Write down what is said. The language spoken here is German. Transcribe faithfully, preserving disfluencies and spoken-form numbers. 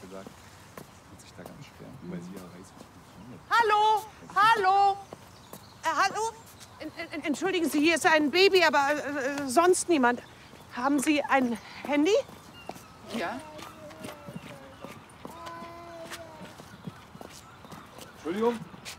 gesagt, tut sich da ganz schwer, weil sie ja weiß, wie es funktioniert. Hallo, hallo, äh, hallo. En- en- Entschuldigen Sie, hier ist ein Baby, aber äh, sonst niemand. Haben Sie ein Handy? Ja? Entschuldigung?